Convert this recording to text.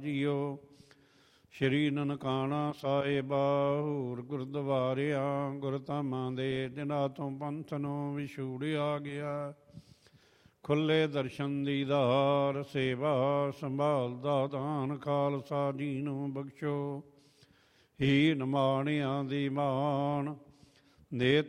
JIO. ਸ਼੍ਰੀ ਨਨਕਾਣਾ ਸਾਹਿਬਾ ਹੋਰ ਗੁਰਦੁਆਰਿਆਂ ਗੁਰਧਾਮਾਂ ਦੇ ਦਿਨਾਂ ਤੋਂ ਪੰਥ ਨੂੰ ਵਿਛੂੜਿਆ ਗਿਆ। ਖੁੱਲੇ ਦਰਸ਼ਨ ਦੀਦਾਰ ਸੇਵਾ ਸੰਭਾਲ ਦਾ ਦਾਨ ਖਾਲਸਾ ਜੀ ਨੂੰ ਬਖਸ਼ੋ। ਹੀਨ ਮਾਣਿਆਂ ਦੀ ਮਾਣ ਦੇ